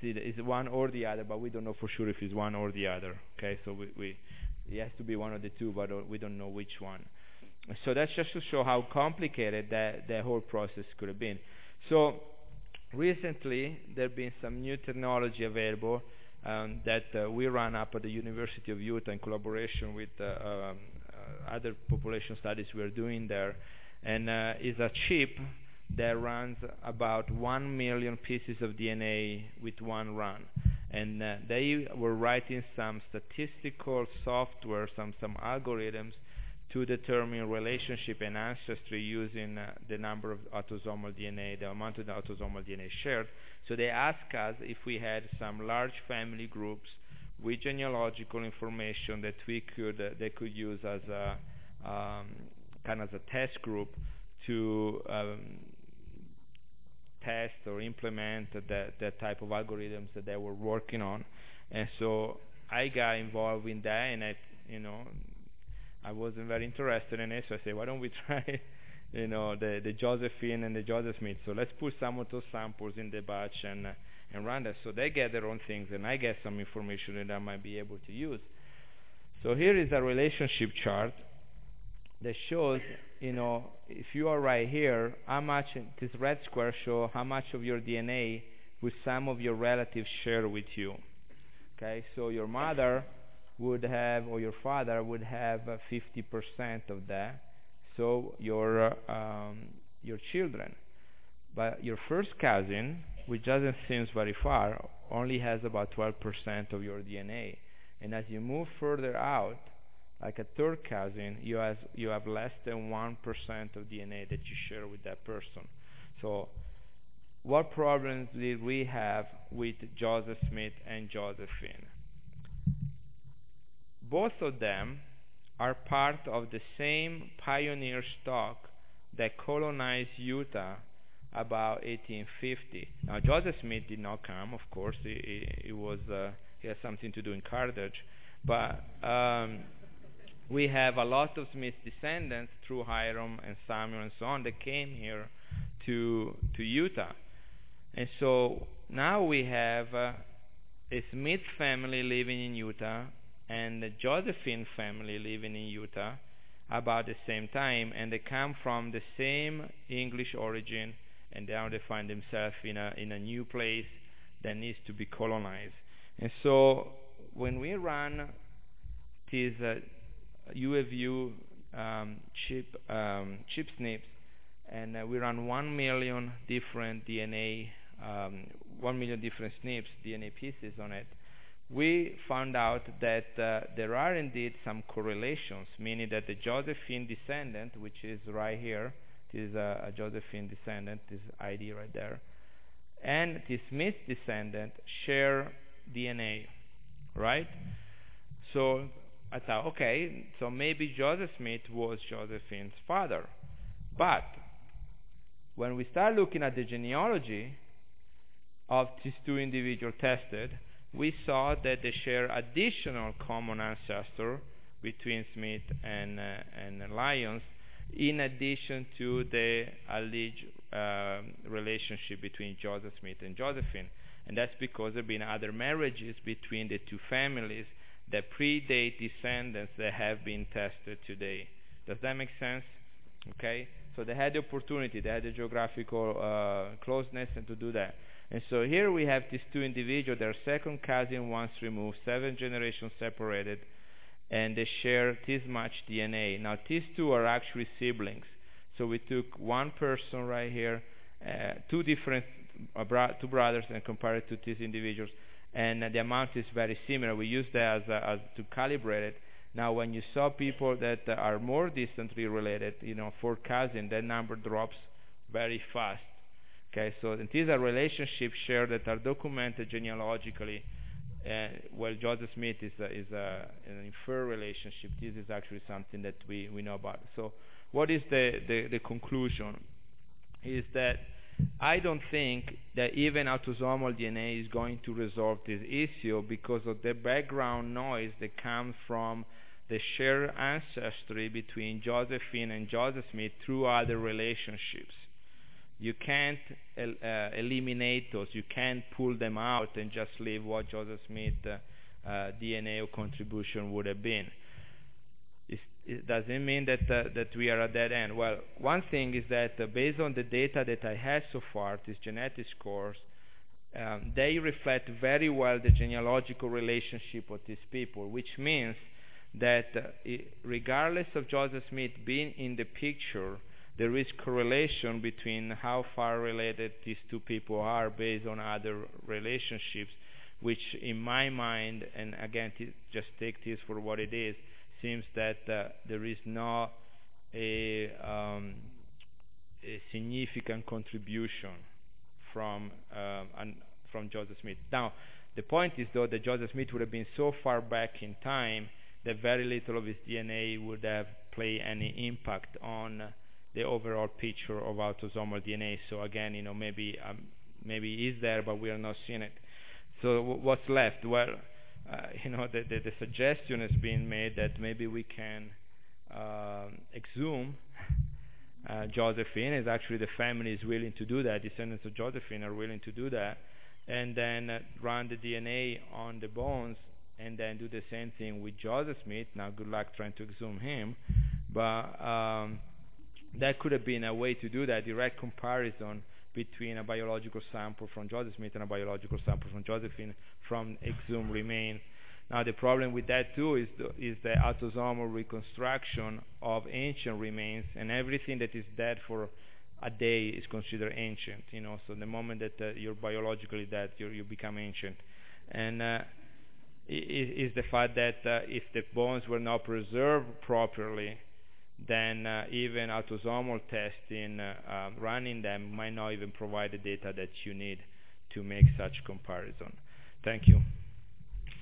it's one or the other, but we don't know for sure if it's one or the other. Okay, so it has to be one of the two, but we don't know which one. So that's just to show how complicated that whole process could have been. So recently, there have been some new technology available that we run up at the University of Utah in collaboration with other population studies we are doing there, and is a chip that runs about 1 million pieces of DNA with one run. And they were writing some statistical software, some algorithms to determine relationship and ancestry using the number of autosomal DNA, the amount of the autosomal DNA shared. So they asked us if we had some large family groups with genealogical information that they could use as a kind of a test group to test or implement that type of algorithms that they were working on. And so I got involved in that, and I wasn't very interested in it, so I said, why don't we try the Josephine and the Joseph Smith? So let's put some of those samples in the batch and run that. So they get their own things, and I get some information that I might be able to use. So here is a relationship chart that shows, if you are right here, how much, this red square shows how much of your DNA would some of your relatives share with you. Okay, so your mother would have, or your father would have 50% of that. So your children. But your first cousin, which doesn't seem very far, only has about 12% of your DNA. And as you move further out, like a third cousin, you have less than 1% of DNA that you share with that person. So what problems did we have with Joseph Smith and Josephine? Both of them are part of the same pioneer stock that colonized Utah about 1850. Now, Joseph Smith did not come, of course. He had something to do in Carthage. But we have a lot of Smith descendants through Hiram and Samuel and so on that came here to Utah. And so now we have a Smith family living in Utah and the Josephine family living in Utah about the same time, and they come from the same English origin, and now they find themselves in a new place that needs to be colonized. And so when we run these UFU chip SNPs, and we run 1 million different DNA, 1 million different SNPs, DNA pieces on it, we found out that there are indeed some correlations, meaning that the Josephine descendant, which is right here, this is a Josephine descendant, this ID right there, and the Smith descendant share DNA, right? So I thought, okay, so maybe Joseph Smith was Josephine's father. But when we start looking at the genealogy of these two individuals tested, we saw that they share additional common ancestor between Smith and Lyons, in addition to the alleged relationship between Joseph Smith and Josephine. And that's because there have been other marriages between the two families that predate descendants that have been tested today. Does that make sense? Okay? So they had the opportunity, they had the geographical closeness and to do that. And so here we have these two individuals, their second cousin once removed, 7 generations separated, and they share this much DNA. Now these two are actually siblings. So we took one person right here, two brothers, and compared it to these individuals, and the amount is very similar. We use that as to calibrate it. Now when you saw people that are more distantly related, 4 cousins, that number drops very fast. Okay, so these are relationships shared that are documented genealogically. Well, Joseph Smith is an inferred relationship. This is actually something that we know about. So what is the conclusion? Is that I don't think that even autosomal DNA is going to resolve this issue because of the background noise that comes from the shared ancestry between Josephine and Joseph Smith through other relationships. You can't eliminate those. You can't pull them out and just leave what Joseph Smith DNA or contribution would have been. It doesn't mean that we are at that end. Well, one thing is that based on the data that I have so far, these genetic scores, they reflect very well the genealogical relationship of these people, which means that regardless of Joseph Smith being in the picture, there is correlation between how far related these two people are based on other relationships, which in my mind, and again, just take this for what it is, seems that there is not a significant contribution from Joseph Smith. Now, the point is, though, that Joseph Smith would have been so far back in time that very little of his DNA would have played any impact on the overall picture of autosomal DNA. So again, maybe it is there, but we are not seeing it. So what's left? Well, the suggestion has been made that maybe we can exhume Josephine, as actually the family is willing to do that. Descendants of Josephine are willing to do that, and then run the DNA on the bones, and then do the same thing with Joseph Smith. Now, good luck trying to exhume him, but that could have been a way to do that, direct comparison between a biological sample from Joseph Smith and a biological sample from Josephine from exhumed remains. Now, the problem with that too is the autosomal reconstruction of ancient remains, and everything that is dead for a day is considered ancient. So the moment that you're biologically dead, you become ancient. And is the fact that if the bones were not preserved properly, then even autosomal testing, running them, might not even provide the data that you need to make such comparison. Thank you.